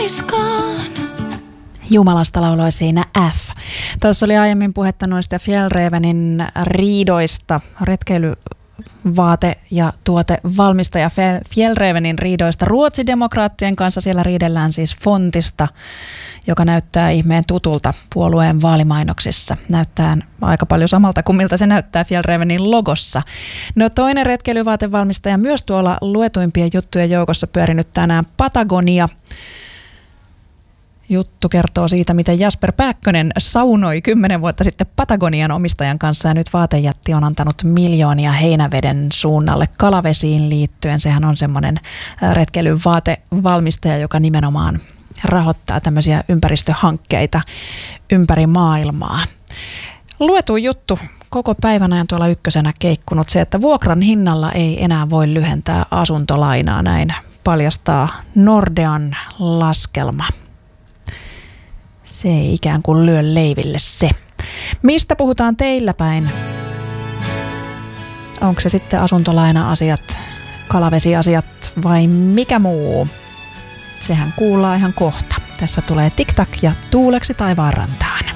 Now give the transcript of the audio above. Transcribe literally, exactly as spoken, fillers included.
laiskaan. Jumalasta lauloi siinä F. Tässä oli aiemmin puhetta noista Fjällrävenin riidoista, retkeilyvaate- ja tuotevalmistaja Fjällrävenin riidoista Ruotsidemokraattien kanssa. Siellä riidellään siis fontista, joka näyttää ihmeen tutulta puolueen vaalimainoksissa. Näyttää aika paljon samalta kuin miltä se näyttää Fjällrävenin logossa. No toinen retkeilyvaatevalmistaja myös tuolla luetuimpien juttujen joukossa pyörinyt tänään Patagonia. Juttu kertoo siitä, miten Jasper Pääkkönen saunoi kymmenen vuotta sitten Patagonian omistajan kanssa ja nyt vaatejätti on antanut miljoonia Heinäveden suunnalle kalavesiin liittyen. Sehän on semmoinen retkeilyvaatevalmistaja, joka nimenomaan rahoittaa tämmöisiä ympäristöhankkeita ympäri maailmaa. Luetu juttu koko päivän ajan tuolla ykkösenä keikkunut se, että vuokran hinnalla ei enää voi lyhentää asuntolainaa, näin paljastaa Nordean laskelma. Se ei ikään kuin lyö leiville se. Mistä puhutaan teillä päin? Onko se sitten asuntolaina-asiat, kalavesiasiat vai mikä muu? Sehän kuullaan ihan kohta. Tässä tulee TikTok ja Tuuleksi taivaan rantaan.